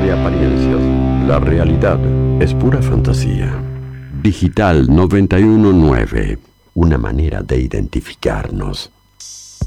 de apariencias. La realidad es pura fantasía. Digital 919. Una manera de identificarnos.